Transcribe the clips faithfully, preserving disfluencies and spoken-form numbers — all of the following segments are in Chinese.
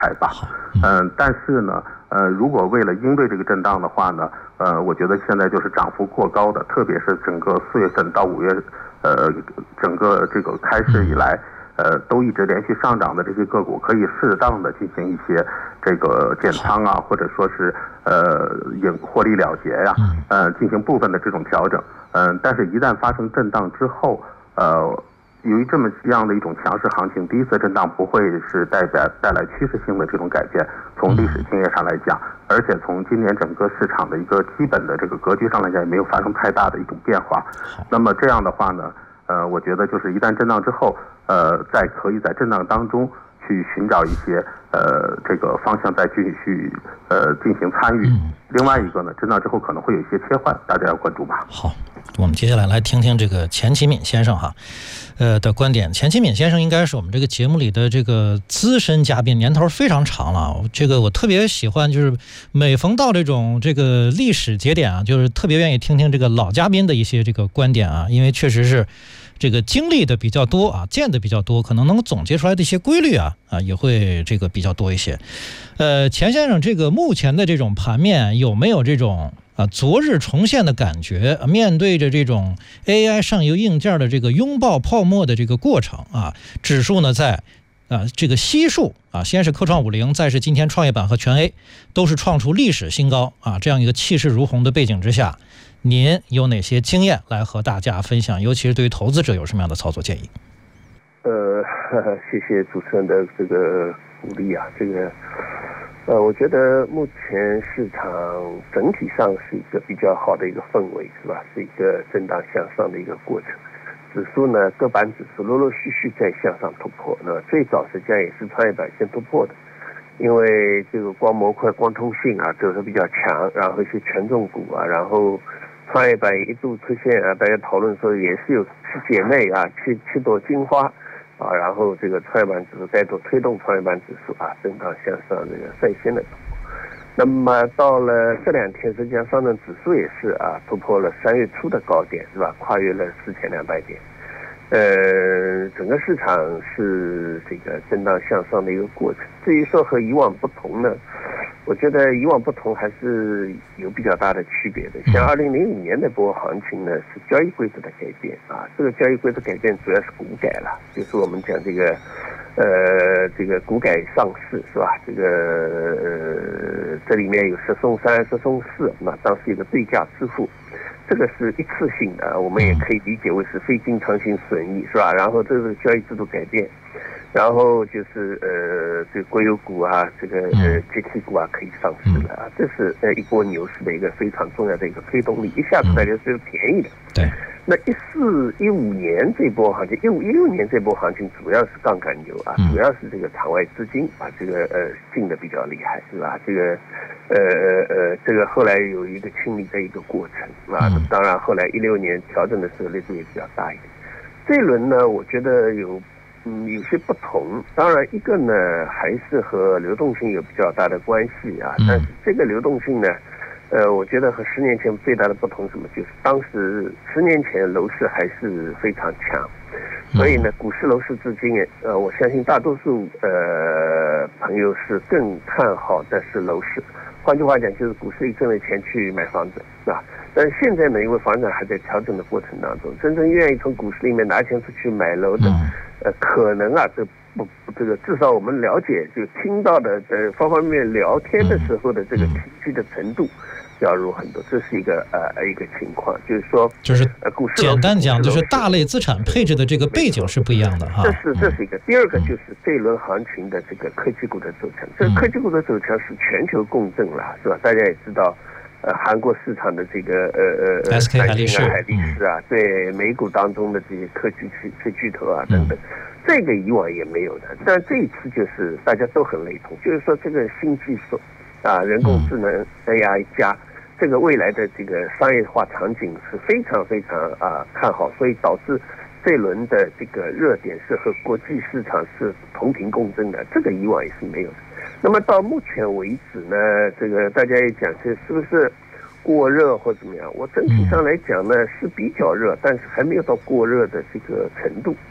态吧。嗯，但是呢，呃，如果为了应对这个震荡的话呢，呃，我觉得现在就是涨幅过高的，特别是整个四月份到五月，呃，整个这个开市以来。呃，都一直连续上涨的这些个股，可以适当的进行一些这个减仓啊，或者说是呃盈获利了结呀、啊，呃，进行部分的这种调整。嗯、呃，但是，一旦发生震荡之后，呃，由于这么样的一种强势行情，第一次震荡不会是代表带来趋势性的这种改变。从历史经验上来讲，而且从今年整个市场的一个基本的这个格局上来讲，也没有发生太大的一种变化。那么这样的话呢？呃，我觉得就是一旦震荡之后，呃，再可以在震荡当中去寻找一些呃这个方向，再继续呃进行参与。嗯、另外一个呢，震荡之后可能会有一些切换，大家要关注吧。 好，我们接下来来听听这个钱其敏先生哈，呃的观点。钱其敏先生应该是我们这个节目里的这个资深嘉宾，年头非常长了。这个我特别喜欢，就是每逢到这种这个历史节点啊，就是特别愿意听听这个老嘉宾的一些这个观点啊，因为确实是。这个经历的比较多啊，见的比较多，可能能总结出来的一些规律啊啊也会这个比较多一些。呃，钱先生，这个目前的这种盘面有没有这种啊昨日重现的感觉？面对着这种 A I 上游硬件的这个拥抱泡沫的这个过程啊，指数呢在啊这个悉数啊，先是科创五零，再是今天创业板和全 A 都是创出历史新高啊，这样一个气势如虹的背景之下。您有哪些经验来和大家分享？尤其是对于投资者有什么样的操作建议？ 呃，谢谢主持人的这个鼓励啊，这个呃，我觉得目前市场整体上是一个比较好的一个氛围，是吧？是一个震荡向上的一个过程。指数呢，各板指数陆陆续续在向上突破。那最早实际上也是创业板先突破的，因为这个光模块、光通信啊走得比较强，然后一些权重股啊，然后。创业板一度出现啊，大家讨论说也是有七姐妹啊，七七朵金花啊，然后这个创业板指数再度推动创业板指数啊震荡向上这个率先的突破。那么到了这两天，实际上上证指数也是啊突破了三月初的高点，是吧？跨越了四千两百点。呃，整个市场是这个震荡向上的一个过程。至于说和以往不同呢？我觉得以往不同还是有比较大的区别的。像二零零五年那波行情呢，是交易规则的改变啊。这个交易规则改变主要是股改了，就是我们讲这个，呃，这个股改上市是吧？这个呃，这里面有十送三、十送四，那当时有个对价支付，这个是一次性的，我们也可以理解为是非经常性损益是吧？然后这个交易制度改变。然后就是呃，这个国有股啊，这个呃集体股啊可以上市了啊，这是呃一波牛市的一个非常重要的一个推动力，一下子大家是便宜的。 对。 那一四一五年这波行情，一五一六年这波行情主要是杠杆牛啊，主要是这个场外资金啊，这个呃进的比较厉害，是吧？这个呃呃这个后来有一个清理的一个过程啊，当然后来一六年调整的时候力度也比较大一点。这一轮呢，我觉得有。嗯，有些不同。当然，一个呢还是和流动性有比较大的关系啊。但是这个流动性呢，呃，我觉得和十年前最大的不同什么，就是当时十年前楼市还是非常强，所以呢，股市楼市资金，呃，我相信大多数呃朋友是更看好的是楼市。换句话讲，就是股市里挣了钱去买房子，是吧？但是现在呢，因为房产还在调整的过程当中，真正愿意从股市里面拿钱出去买楼的，呃，可能啊，这不这个至少我们了解，就听到的呃方方面面聊天的时候的这个体系的程度。要入很多，这是一个呃一个情况，就是说， 就是呃，股市简单讲，就是大类资产配置的这个背景是不一样的哈。 这是这是一个。第二个就是这一轮行情的这个科技股的走强，这个科技股的走强是全球共振了，是吧？大家也知道，呃，韩国市场的这个呃呃 S K 海力士、 海力士啊，对美股当中的这些科技巨巨头啊等等，这个以往也没有的，但这一次就是大家都很雷同，就是说这个新技术啊，人工智能 A I 加。这个未来的这个商业化场景是非常非常啊看好，所以导致这轮的这个热点是和国际市场是同频共振的，这个以往也是没有的。那么到目前为止呢，这个大家也讲这是不是过热或怎么样？我整体上来讲呢是比较热，但是还没有到过热的这个程度。嗯，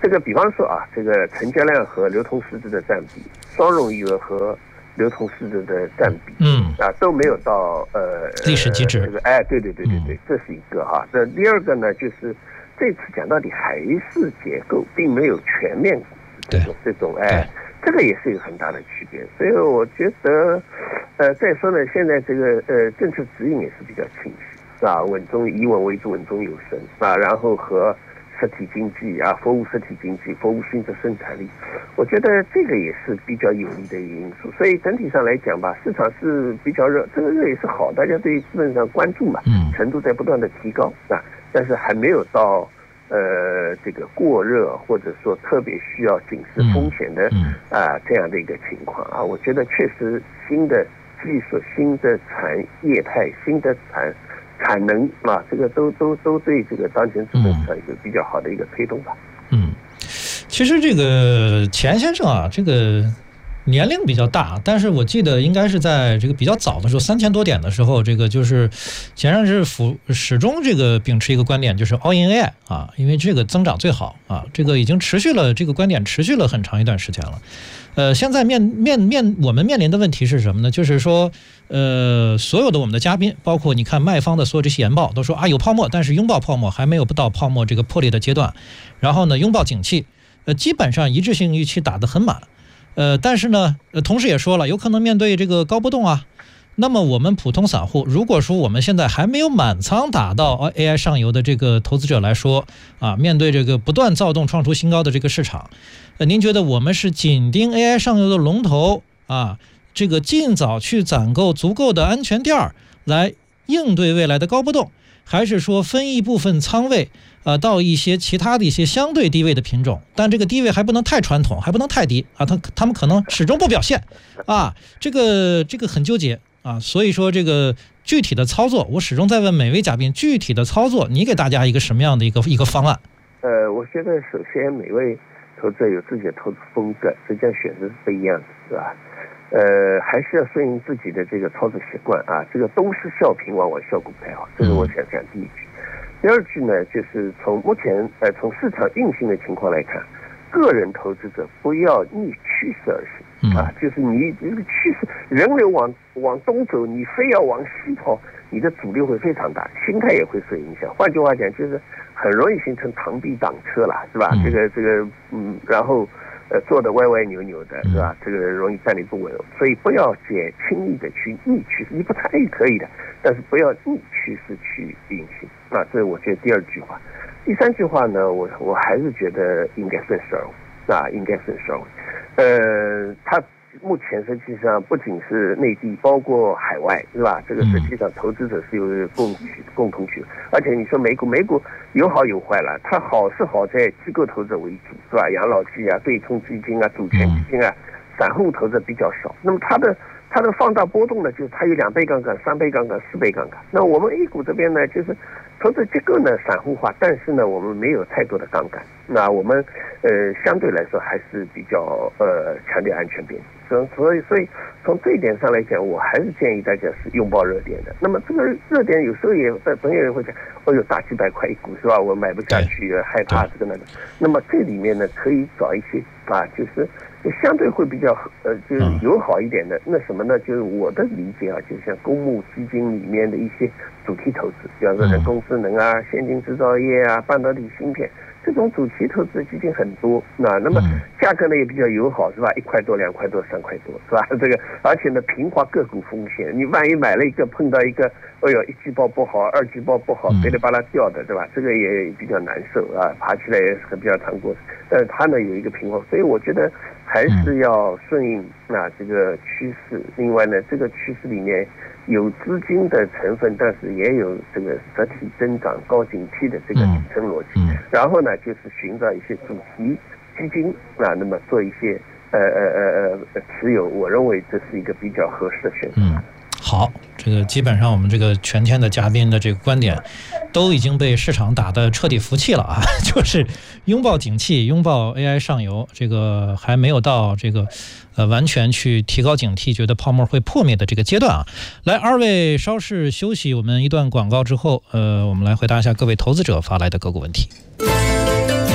这个比方说啊，这个成交量和流通市值的占比，双融余额和流通市值的占比， 嗯啊都没有到呃历史极致。 这个哎，对对对对对，嗯、这是一个哈。这第二个呢，就是这次讲到底还是结构，并没有全面这种这种哎，这个也是有很大的区别。所以我觉得，呃，再说呢，现在这个呃政策指引也是比较清晰，是吧？稳中以稳为主，稳中有升啊，然后和实体经济啊，服务实体经济，服务性质生产力，我觉得这个也是比较有利的一个因素。所以整体上来讲吧，市场是比较热，这个热也是好，大家对资本上关注嘛，程度在不断的提高啊，但是还没有到呃这个过热或者说特别需要警示风险的啊、呃、这样的一个情况啊。我觉得确实新的技术、新的产业态、新的产。产能啊，这个都都都对这个当前资本市场有比较好的一个推动吧。 嗯，其实这个钱先生啊，这个年龄比较大，但是我记得应该是在这个比较早的时候，三千多点的时候，这个就是钱上是始始终这个秉持一个观点，就是 all in A I 啊，因为这个增长最好啊，这个已经持续了，这个观点持续了很长一段时间了。呃，现在面面面我们面临的问题是什么呢？就是说，呃，所有的我们的嘉宾，包括你看卖方的所有这些研报，都说啊有泡沫，但是拥抱泡沫还没有到泡沫这个破裂的阶段。然后呢，拥抱景气，呃，基本上一致性预期打得很满。呃，但是呢，呃，同时也说了，有可能面对这个高波动啊。那么我们普通散户，如果说我们现在还没有满仓打到 A I 上游的这个投资者来说啊，面对这个不断躁动、创出新高的这个市场，呃，您觉得我们是紧盯 A I 上游的龙头啊，这个尽早去攒够足够的安全垫儿来应对未来的高波动，还是说分一部分仓位呃，到一些其他的一些相对低位的品种，但这个低位还不能太传统，还不能太低啊，他他们可能始终不表现啊，这个这个很纠结啊，所以说这个具体的操作，我始终在问每位嘉宾，具体的操作，你给大家一个什么样的一个一个方案？ 呃，我觉得首先每位投资者有自己的投资风格，实际上选择是不一样的，是吧？呃，还是要顺应自己的这个操作习惯啊，这个东施效颦往往效果不太好，这是我想讲第一句。第二句呢，就是从目前呃从市场运行的情况来看，个人投资者不要逆趋势而行啊，就是你这个趋势人流往往东走，你非要往西跑，你的阻力会非常大，心态也会受影响。换句话讲，就是很容易形成螳臂挡车了，是吧？这个这个嗯，然后呃做的歪歪扭扭的，是吧？这个容易站立不稳，所以不要简轻易的去逆趋势，你不参与可以的，但是不要逆趋势去运行啊，这是我觉得第二句话。第三句话呢，我我还是觉得应该顺势而为啊，应该顺势而为。呃，它目前实际上不仅是内地，包括海外，是吧？这个实际上投资者是有共取共同取，而且你说美股，美股有好有坏了，它好是好在机构投资者为主，是吧？养老基啊、对冲基金啊、主权基金啊，散户投资者比较少。那么它的它的放大波动呢，就是它有两倍杠杆、三倍杠杆、四倍杠杆。那我们 A 股这边呢，就是投资结构呢散户化，但是呢我们没有太多的杠杆。那我们呃相对来说还是比较呃强调安全边际。所以所以从这一点上来讲，我还是建议大家是拥抱热点的。那么这个热点有时候也总有人会讲，哦哟，大几百块一股是吧？我买不下去，害怕这个那个。那么这里面呢，可以找一些啊，就是相对会比较呃，就是友好一点的。那什么呢？就是我的理解啊，就像公募基金里面的一些主题投资，比方说人工智能啊、先进制造业啊、半导体芯片。这种主题投资基金很多，那那么价格呢也比较友好，是吧？一块多、两块多、三块多，是吧？这个而且呢平滑个股风险，你万一买了一个碰到一个，哎呦一季报不好，二季报不好，噼里啪啦掉的，对吧？这个也比较难受啊，爬起来也是比较难过。但是它呢有一个平衡，所以我觉得还是要顺应啊这个趋势。另外呢，这个趋势里面有资金的成分，但是也有这个实体增长、高景气的这个底层逻辑。然后呢，就是寻找一些主题基金啊，那么做一些呃呃呃呃持有，我认为这是一个比较合适的选择。 嗯，好，这个基本上我们这个全天的嘉宾的这个观点都已经被市场打得彻底服气了啊，就是拥抱景气，拥抱 A I 上游，这个还没有到这个呃完全去提高警惕，觉得泡沫会破灭的这个阶段啊。来，二位稍事休息，我们一段广告之后，呃，我们来回答一下各位投资者发来的个股问题。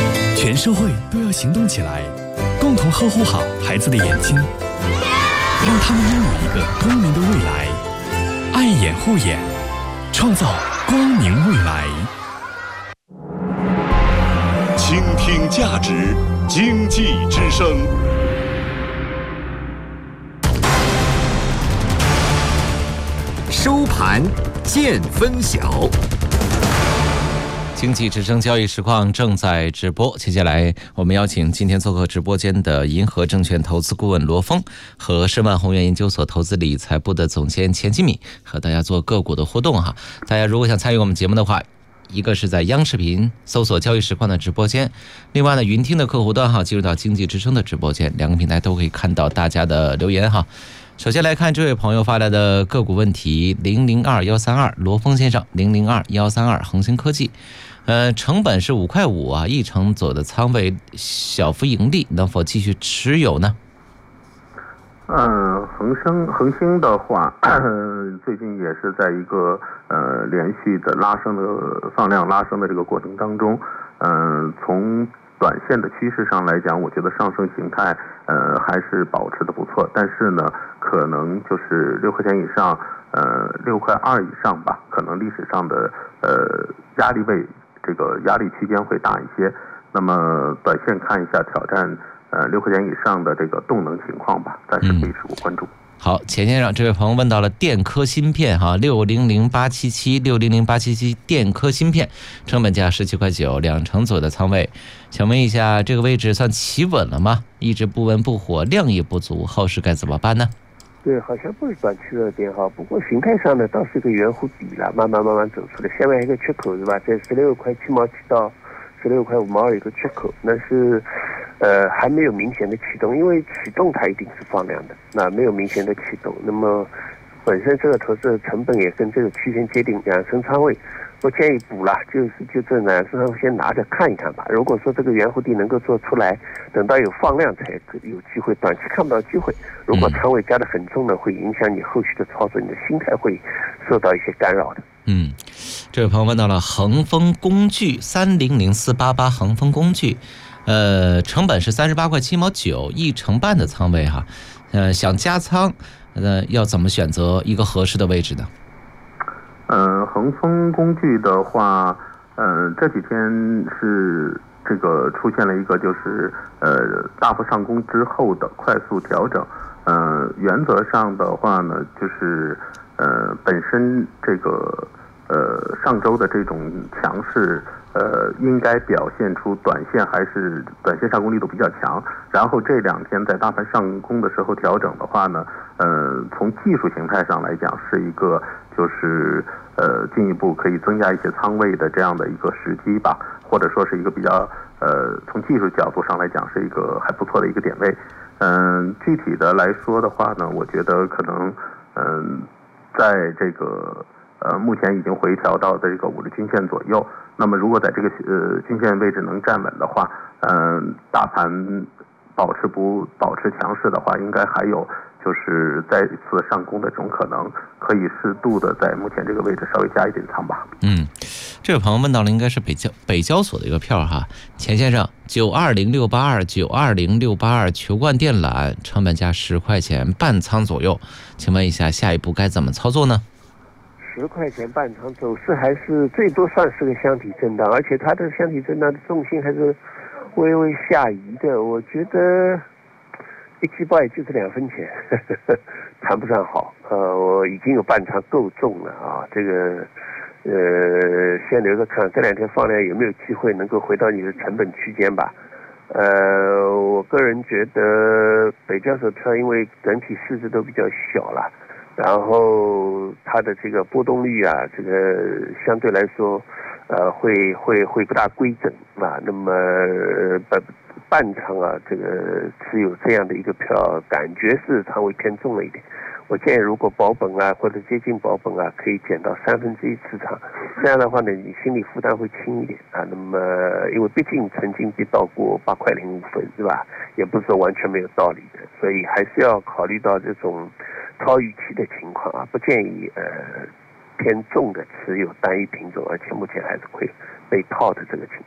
全社会都要行动起来，共同呵护好孩子的眼睛，让他们拥有一个光明的未来。爱眼护眼，创造光明未来。 倾听价值，经济之声。 收盘见分晓。 经济之声交易实况正在直播，接下来我们邀请今天做客直播间的银河证券投资顾问罗峰和申万宏源研究所投资理财部的总监钱基敏和大家做个股的互动哈。大家如果想参与我们节目的话，一个是在央视频搜索交易实况的直播间，另外呢云听的客户端哈进入到经济之声的直播间，两个平台都可以看到大家的留言哈。首先来看这位朋友发来的个股问题，零零二一三二罗峰先生，零零二一三二恒星科技，呃，成本是五块五啊，一成左右的仓位，小幅盈利，能否继续持有呢？ 嗯，恒生恒星的话，最近也是在一个呃连续的拉升的放量拉升的这个过程当中，嗯、呃，从短线的趋势上来讲，我觉得上升形态呃还是保持的不错，但是呢，可能就是六块钱以上，呃六块二以上吧，可能历史上的呃压力位这个压力区间会大一些。那么短线看一下挑战呃六块钱以上的这个动能情况吧，暂时可以持股关注。 嗯好，钱先生，这位朋友问到了电科芯片哈，六零零八七七六零零八七七电科芯片，成本价十七块九，两成左右的仓位，想问一下这个位置算企稳了吗？一直不温不火，量也不足，后市该怎么办呢？ 对，好像不是短期热点哈，不过形态上呢倒是个圆弧底了，慢慢慢慢走出来，下面还有一个缺口是吧？在十六块七毛七到十六块五毛有一个缺口，那是。呃，还没有明显的启动，因为启动它一定是放量的，那没有明显的启动，那么本身这个投资的成本也跟这个区间接近，两成仓位，我建议补了，就是就这两成仓位先拿着看一看吧。如果说这个圆弧底能够做出来，等到有放量才有机会，短期看不到机会。如果仓位加得很重呢，会影响你后续的操作，你的心态会受到一些干扰的。 嗯，这位朋友问到了恒丰工具三零零四八八恒丰工具。呃，成本是三十八块七毛九，一成半的仓位哈，呃，想加仓，呃，要怎么选择一个合适的位置呢？ 呃，恒丰工具的话，呃，这几天是这个出现了一个就是呃大幅上攻之后的快速调整，呃，原则上的话呢，就是呃本身这个呃上周的这种强势。呃，应该表现出短线还是短线上攻力度比较强，然后这两天在大盘上攻的时候调整的话呢，呃，从技术形态上来讲是一个就是呃进一步可以增加一些仓位的这样的一个时机吧，或者说是一个比较呃从技术角度上来讲是一个还不错的一个点位。嗯、呃，具体的来说的话呢，我觉得可能嗯、呃、在这个。呃，目前已经回调到的这个五日均线左右。那么，如果在这个呃均线位置能站稳的话，嗯、呃，大盘保持不保持强势的话，应该还有就是再次上攻的这种可能，可以适度的在目前这个位置稍微加一点仓吧。 嗯，这位朋友问到了应该是北交北交所的一个票哈，钱先生，九二零六八二九二零六八二球冠电缆，成本价十块钱，半仓左右，请问一下下一步该怎么操作呢？ 十块钱半仓走势还是最多算是个箱体震荡，而且它的箱体震荡的重心还是微微下移的。我觉得一击败就是两分钱，呵呵呵，谈不上好。呃，我已经有半仓够重了啊，这个呃先留着看，这两天放量有没有机会能够回到你的成本区间吧。呃，我个人觉得北交所票因为整体市值都比较小了。然后它的这个波动率啊，这个相对来说，呃，会会会不大规整啊。那么半半仓啊，这个持有这样的一个票，感觉是仓位偏重了一点。我建议，如果保本啊，或者接近保本啊，可以减到三分之一持仓。这样的话呢，你心理负担会轻一点啊。那么，因为毕竟曾经跌到过八块零五分，是吧？也不是说完全没有道理的，所以还是要考虑到这种超预期的情况啊，不建议呃偏重的持有单一品种，而且目前还是会被套的这个情况。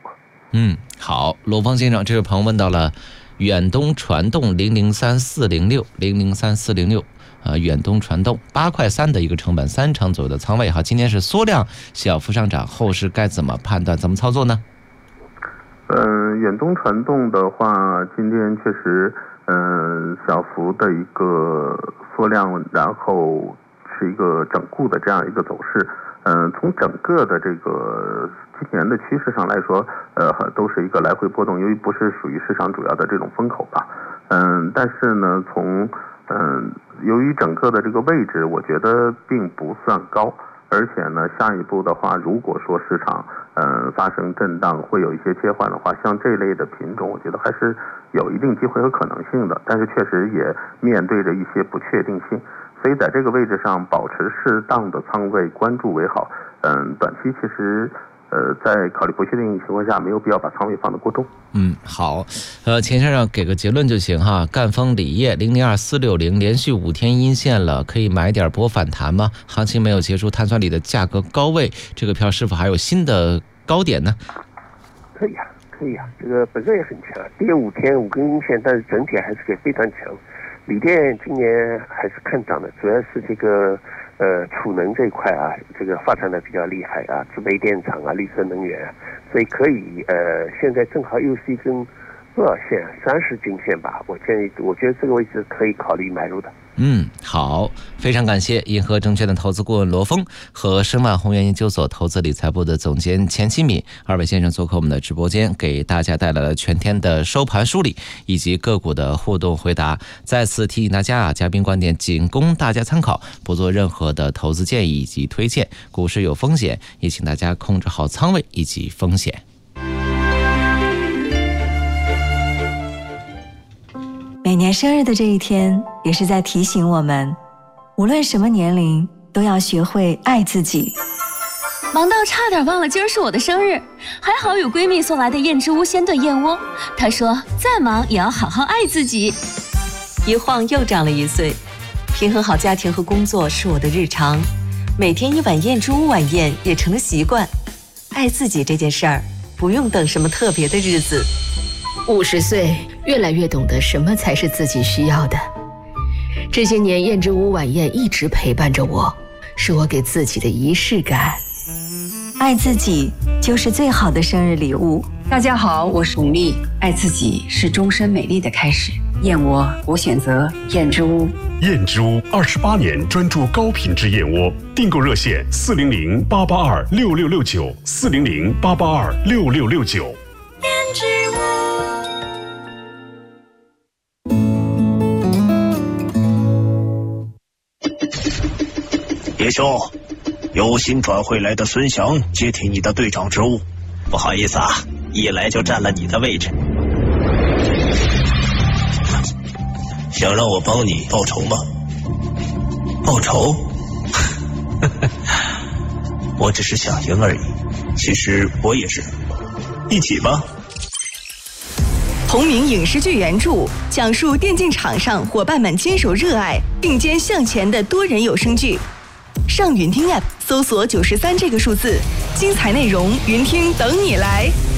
嗯，好，罗峰先生，这位朋友问到了远东传动零零三四零六零零三四零六。呃，远东传动八块三的一个成本，三成左右的仓位哈。今天是缩量小幅上涨，后市该怎么判断？怎么操作呢？ 嗯，远东传动的话，今天确实嗯小幅的一个缩量，然后是一个整固的这样一个走势。嗯，从整个的这个今年的趋势上来说，呃，都是一个来回波动，由于不是属于市场主要的这种风口吧。嗯，但是呢，从嗯，由于整个的这个位置，我觉得并不算高，而且呢，下一步的话，如果说市场嗯发生震荡，会有一些切换的话，像这类的品种，我觉得还是有一定机会和可能性的，但是确实也面对着一些不确定性，所以在这个位置上保持适当的仓位，关注为好。嗯，短期其实。呃，在考虑不确定性情况下，没有必要把仓位放得过重。 嗯，好，呃，钱先生给个结论就行哈。赣锋锂业零零二四六零连续五天阴线了，可以买点博反弹吗？行情没有结束，碳酸锂的价格高位，这个票是否还有新的高点呢？ 可以啊，可以啊，这个本身也很强，跌五天五根阴线，但是整体还是可以非常强。锂电今年还是看涨的，主要是这个。呃，储能这一块啊，这个发展的比较厉害啊，自备电厂啊，绿色能源啊，所以可以呃，现在正好又是一根多少线？三十均线吧，我建议，我觉得这个位置可以考虑买入的。 嗯，好，非常感谢银河证券的投资顾问罗峰和申万宏源研究所投资理财部的总监钱其敏二位先生做客我们的直播间，给大家带来了全天的收盘梳理以及个股的互动回答。再次提醒大家啊，嘉宾观点仅供大家参考，不做任何的投资建议以及推荐。股市有风险，也请大家控制好仓位以及风险。 每年生日的这一天，也是在提醒我们，无论什么年龄，都要学会爱自己。 忙到差点忘了今儿是我的生日，还好有闺蜜送来的燕之屋鲜炖燕窝。她说再忙也要好好爱自己。 一晃又长了一岁，平衡好家庭和工作是我的日常，每天一碗燕之屋晚宴也成了习惯。爱自己这件事儿，不用等什么特别的日子。 五十岁，越来越懂得什么才是自己需要的。这些年，燕之屋晚宴一直陪伴着我，是我给自己的仪式感。 爱自己就是最好的生日礼物。 大家好，我是巩俐。爱自己是终身美丽的开始。燕窝，我选择燕之屋。 燕之屋二十八年专注高品质燕窝，订购热线四零零八八二六六六九四零零八八二六六六九。 燕之屋。 叶兄，由新转会来的孙翔接替你的队长职务。 不好意思啊，一来就占了你的位置。 想让我帮你报仇吗？报仇？我只是想赢而已。其实我也是。一起吧。 同名影视剧原著，讲述电竞场上伙伴们坚守热爱、并肩向前的多人有声剧。上云听 App 搜索九十三这个数字，精彩内容云听等你来。